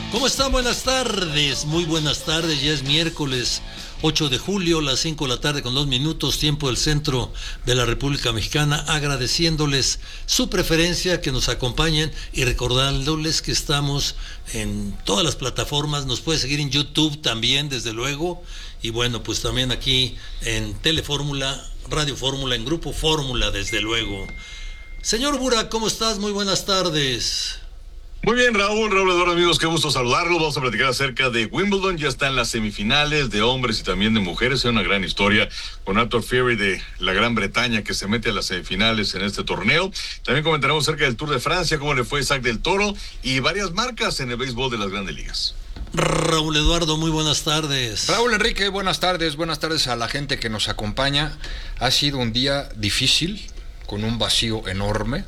¿Cómo están? Buenas tardes, muy buenas tardes. Ya es miércoles 8 de julio, las 5 de la tarde con 2 minutos, tiempo del centro de la República Mexicana, agradeciéndoles su preferencia, que nos acompañen y recordándoles que estamos en todas las plataformas. Nos puede seguir en YouTube también, desde luego, y bueno, pues también aquí en Telefórmula, Radio Fórmula, en Grupo Fórmula, desde luego. Señor Burak, ¿cómo estás? Muy buenas tardes. Muy bien, Raúl Eduardo, amigos, qué gusto saludarlos. Vamos a platicar acerca de Wimbledon. Ya está en las semifinales de hombres y también de mujeres. Es una gran historia con Arthur Furry de la Gran Bretaña, que se mete a las semifinales en este torneo. También comentaremos acerca del Tour de Francia, cómo le fue a Isaac del Toro y varias marcas en el béisbol de las grandes ligas. Raúl Eduardo, muy buenas tardes. Raúl Enrique, buenas tardes a la gente que nos acompaña. Ha sido un día difícil, con un vacío enorme.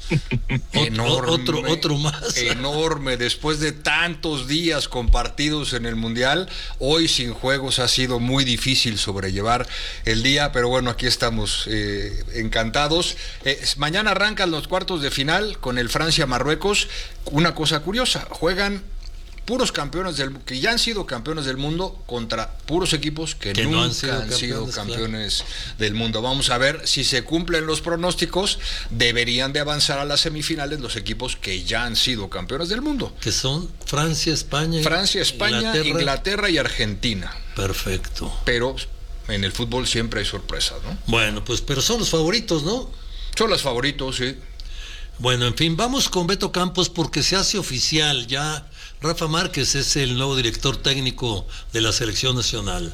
Otro más. Enorme, después de tantos días compartidos en el Mundial, hoy sin juegos ha sido muy difícil sobrellevar el día, pero bueno, aquí estamos encantados. Mañana arrancan los cuartos de final con el Francia-Marruecos. Una cosa curiosa, juegan puros campeones que ya han sido campeones del mundo contra puros equipos que nunca no han sido campeones del mundo. Vamos a ver si se cumplen los pronósticos. Deberían de avanzar a las semifinales los equipos que ya han sido campeones del mundo, que son Francia, España, Inglaterra y Argentina. Perfecto. Pero en el fútbol siempre hay sorpresas, ¿no? Bueno, pues pero son los favoritos, ¿no? Son los favoritos, sí. Bueno, en fin, vamos con Beto Campos porque se hace oficial ya. Rafa Márquez es el nuevo director técnico de la selección nacional.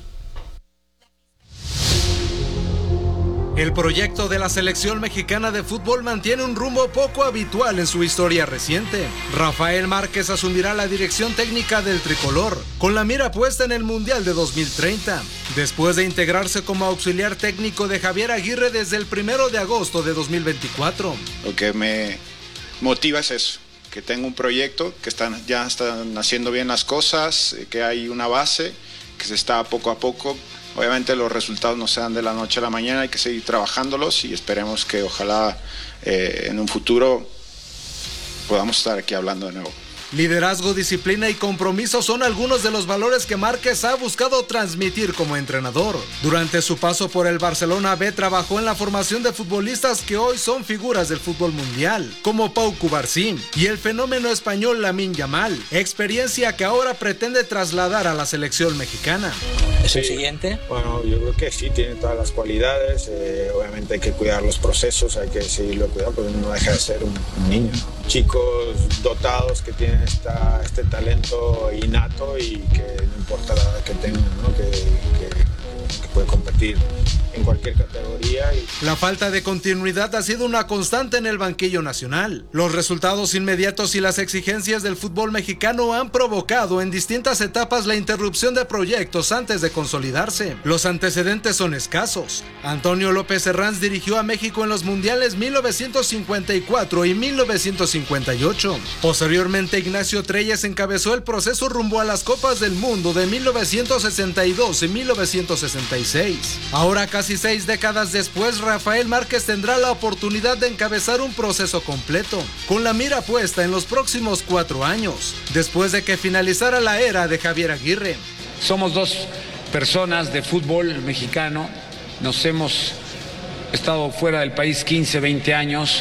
El proyecto de la selección mexicana de fútbol mantiene un rumbo poco habitual en su historia reciente. Rafael Márquez asumirá la dirección técnica del tricolor, con la mira puesta en el Mundial de 2030, después de integrarse como auxiliar técnico de Javier Aguirre desde el 1 de agosto de 2024. Lo que me motiva es eso, que tengo un proyecto, que ya están haciendo bien las cosas, que hay una base, que se está poco a poco. Obviamente los resultados no se dan de la noche a la mañana, hay que seguir trabajándolos y esperemos que ojalá en un futuro podamos estar aquí hablando de nuevo. Liderazgo, disciplina y compromiso son algunos de los valores que Márquez ha buscado transmitir como entrenador. Durante su paso por el Barcelona B trabajó en la formación de futbolistas que hoy son figuras del fútbol mundial, como Pau Cubarsí y el fenómeno español Lamine Yamal, experiencia que ahora pretende trasladar a la selección mexicana. ¿Es el siguiente? Bueno, yo creo que sí, tiene todas las cualidades. Obviamente hay que cuidar los procesos, hay que seguirlo cuidando, porque no deja de ser un niño. Chicos dotados que tienen este talento innato y que no importa la edad que tengan, ¿no? que puede competir en cualquier categoría. La falta de continuidad ha sido una constante en el banquillo nacional. Los resultados inmediatos y las exigencias del fútbol mexicano han provocado en distintas etapas la interrupción de proyectos antes de consolidarse. Los antecedentes son escasos. Antonio López Herranz dirigió a México en los mundiales 1954 y 1958. Posteriormente, Ignacio Treyes encabezó el proceso rumbo a las Copas del Mundo de 1962 y 1966. Ahora, casi 6 décadas después, Rafael Márquez tendrá la oportunidad de encabezar un proceso completo, con la mira puesta en los próximos 4 años, después de que finalizara la era de Javier Aguirre. Somos dos personas de fútbol mexicano, nos hemos estado fuera del país 15, 20 años,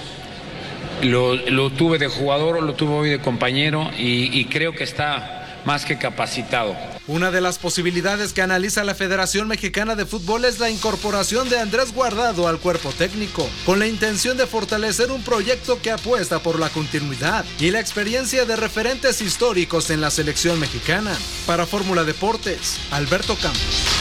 lo tuve de jugador, lo tuve hoy de compañero y creo que está más que capacitado. Una de las posibilidades que analiza la Federación Mexicana de Fútbol es la incorporación de Andrés Guardado al cuerpo técnico, con la intención de fortalecer un proyecto que apuesta por la continuidad y la experiencia de referentes históricos en la selección mexicana. Para Fórmula Deportes, Alberto Campos.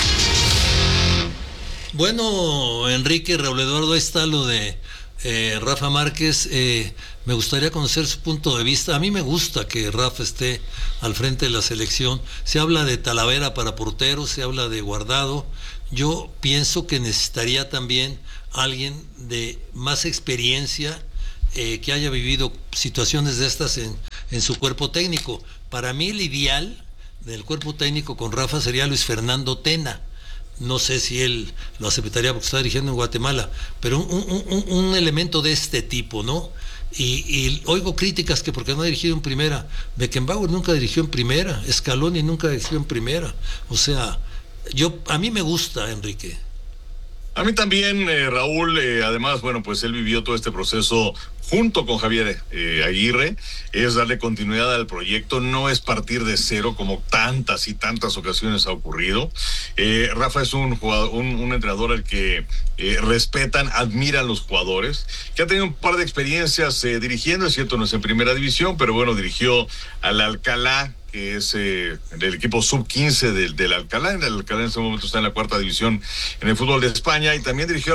Bueno, Enrique, Raúl Eduardo, ahí está lo de Rafa Márquez. Me gustaría conocer su punto de vista. A mí me gusta que Rafa esté al frente de la selección. Se habla de Talavera para portero, se habla de Guardado. Yo pienso que necesitaría también alguien de más experiencia, que haya vivido situaciones de estas en su cuerpo técnico. Para mí el ideal del cuerpo técnico con Rafa sería Luis Fernando Tena. No sé si él lo aceptaría porque está dirigiendo en Guatemala, pero un elemento de este tipo, ¿no? y oigo críticas que porque no ha dirigido en primera. Beckenbauer nunca dirigió en primera, Scaloni nunca dirigió en primera. O sea, a mí me gusta, Enrique. A mí también, Raúl, además, bueno, pues él vivió todo este proceso junto con Javier Aguirre, es darle continuidad al proyecto, no es partir de cero como tantas y tantas ocasiones ha ocurrido. Rafa es un jugador, un entrenador al que respetan, admiran los jugadores, que ha tenido un par de experiencias dirigiendo, es cierto, no es en primera división, pero bueno, dirigió al Alcalá, que es del equipo sub-15 del Alcalá. El Alcalá en este momento está en la 4ª división en el fútbol de España, y también dirigió